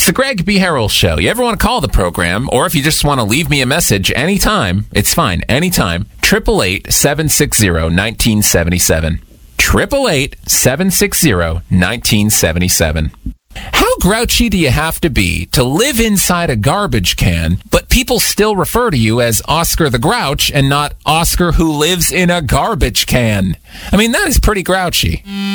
It's the Greg B. Harrell Show. You ever want to call the program, or if you just want to leave me a message anytime, it's fine, anytime. 888-760-1977. 888-760-1977. How grouchy do you have to be to live inside a garbage can, but people still refer to you as Oscar the Grouch and not Oscar who lives in a garbage can? I mean, that is pretty grouchy.